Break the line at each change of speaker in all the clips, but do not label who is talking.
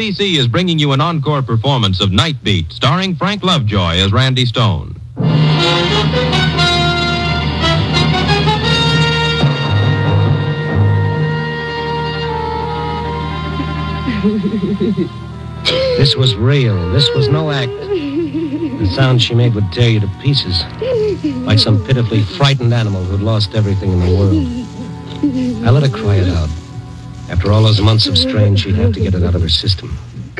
ABC is bringing you an encore performance of Night Beat, starring Frank Lovejoy as Randy Stone.
This was real. This was no act. The sound she made would tear you to pieces, like some pitifully frightened animal who'd lost everything in the world. I let her cry it out. After all those months of strain, she'd have to get it out of her system.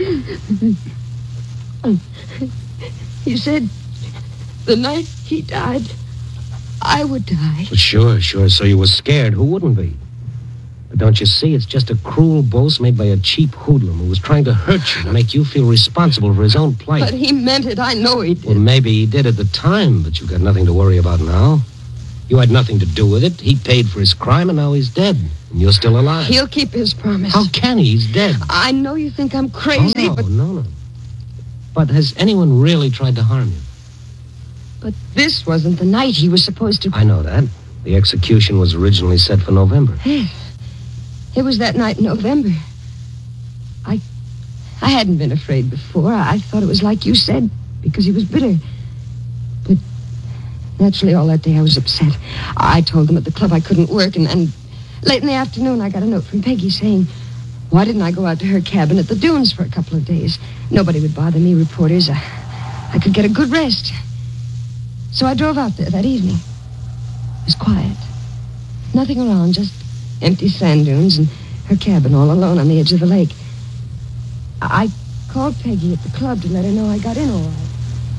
You said the night he died, I would die.
But sure. So you were scared. Who wouldn't be? But don't you see, it's just a cruel boast made by a cheap hoodlum who was trying to hurt you, to make you feel responsible for his own plight.
But he meant it. I know he did.
Well, maybe he did at the time, but you've got nothing to worry about now. You had nothing to do with it. He paid for his crime, and now he's dead. And you're still alive.
He'll keep his promise.
How can he? He's dead.
I know you think I'm crazy, but...
No. But has anyone really tried to harm you?
But this wasn't the night he was supposed to...
I know that. The execution was originally set for November.
It was that night in November. I hadn't been afraid before. I thought it was like you said, because he was bitter. But naturally, all that day I was upset. I told them at the club I couldn't work, and late in the afternoon I got a note from Peggy saying, why didn't I go out to her cabin at the dunes for a couple of days? Nobody would bother me, reporters. I could get a good rest. So I drove out there that evening. It was quiet. Nothing around, just empty sand dunes and her cabin all alone on the edge of the lake. I called Peggy at the club to let her know I got in all right.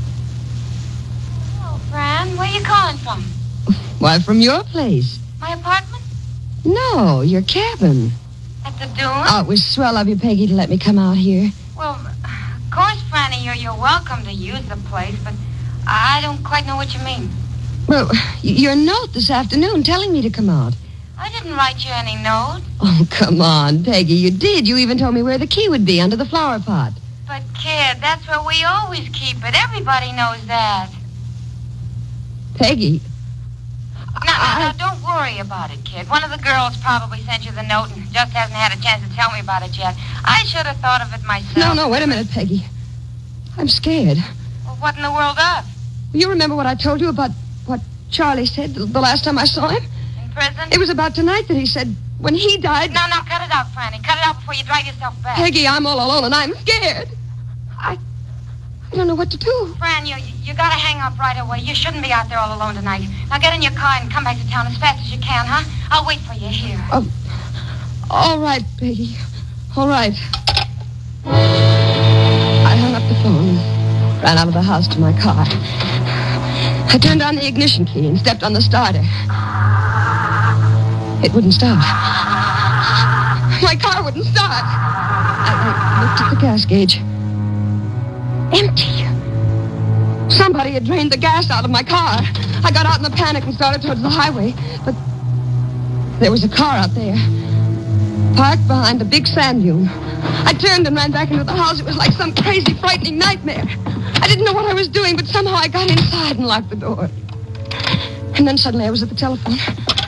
Hello, Fran. Where are you calling from?
Why, from your place.
My apartment?
No, your cabin.
At the dunes?
Oh, it was swell of you, Peggy, to let me come out here.
Well, of course, Franny, you're welcome to use the place, but I don't quite know what you mean.
Well, your note this afternoon telling me to come out.
I didn't write you any note.
Oh, come on, Peggy, you did. You even told me where the key would be, under the flower pot.
But, kid, that's where we always keep it. Everybody knows that.
Peggy.
Now, don't worry about it, kid. One of the girls probably sent you the note and just hasn't had a chance to tell me about it yet. I should have thought of it myself.
No, wait a minute, Peggy. I'm scared.
Well, what in the world of?
You remember what I told you about what Charlie said the last time I saw him?
In prison?
It was about tonight that he said when he died...
No, cut it out, Franny. Cut it out before you drive yourself back.
Peggy, I'm all alone and I'm scared. I don't know what to do.
Fran, you gotta hang up right away. You shouldn't be out there all alone tonight. Now get in your car and come back to town as fast as you can, huh? I'll wait for you here.
All right, Peggy. All right. I hung up the phone and ran out of the house to my car. I turned on the ignition key and stepped on the starter. It wouldn't start. My car wouldn't start. I looked at the gas gauge. Empty. Somebody had drained the gas out of my car. I got out in a panic and started towards the highway. But there was a car out there, parked behind a big sand dune. I turned and ran back into the house. It was like some crazy, frightening nightmare. I didn't know what I was doing, but somehow I got inside and locked the door. And then suddenly I was at the telephone.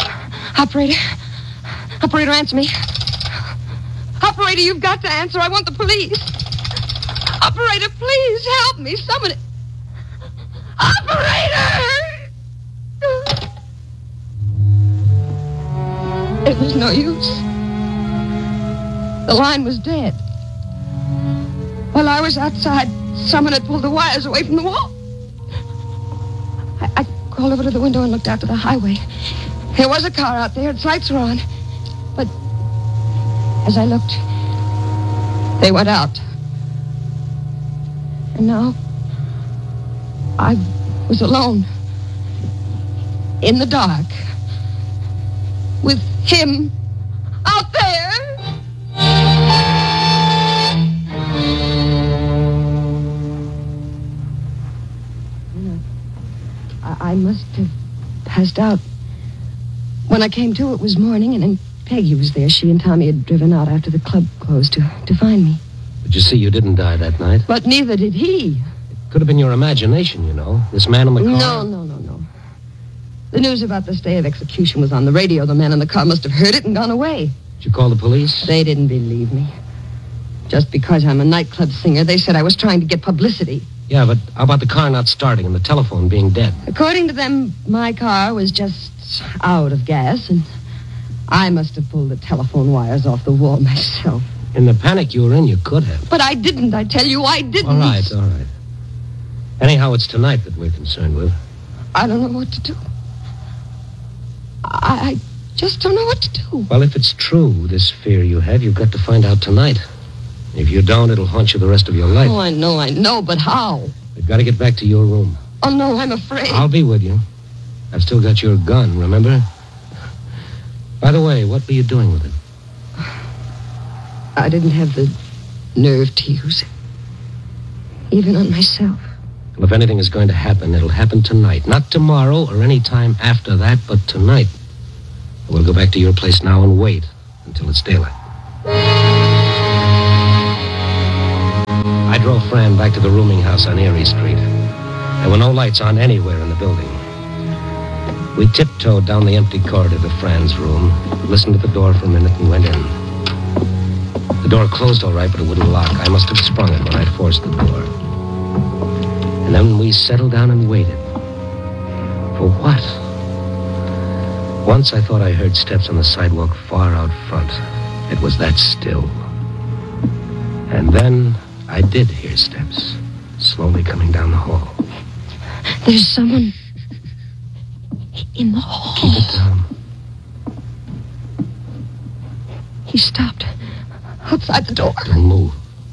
Operator, answer me. Operator, you've got to answer. I want the police. Operator, please help me. Someone... Operator! It was no use. The line was dead. While I was outside, someone had pulled the wires away from the wall. I crawled over to the window and looked out to the highway. There was a car out there. Its lights were on. But as I looked, they went out. And now, I was alone. In the dark. With him out there. I must have passed out. When I came to, it was morning, and then Peggy was there. She and Tommy had driven out after the club closed to find me.
But you see, you didn't die that night.
But neither did he.
It could have been your imagination, you know. This man in the car.
No. The news about this day of execution was on the radio. The man in the car must have heard it and gone away.
Did you call the police?
They didn't believe me. Just because I'm a nightclub singer, they said I was trying to get publicity.
Yeah, but how about the car not starting and the telephone being dead?
According to them, my car was just out of gas, and I must have pulled the telephone wires off the wall myself.
In the panic you were in, you could have.
But I didn't, I tell you, I didn't.
All right. Anyhow, it's tonight that we're concerned with.
I don't know what to do. I just don't know what to do.
Well, if it's true, this fear you have, you've got to find out tonight. If you don't, it'll haunt you the rest of your life.
Oh, I know, but how?
We've got to get back to your room.
Oh, no, I'm afraid.
I'll be with you. I've still got your gun, remember? By the way, what were you doing with it?
I didn't have the nerve to use it. Even on myself.
Well, if anything is going to happen, it'll happen tonight. Not tomorrow or any time after that, but tonight. We'll go back to your place now and wait until it's daylight. I drove Fran back to the rooming house on Erie Street. There were no lights on anywhere in the building. We tiptoed down the empty corridor to Fran's room, listened at the door for a minute, and went in. The door closed all right, but it wouldn't lock. I must have sprung it when I forced the door. And then we settled down and waited. For what? Once I thought I heard steps on the sidewalk far out front. It was that still. And then I did hear steps, slowly coming down the hall.
There's someone in the hall.
Keep it down.
He stopped outside the door.
Don't move.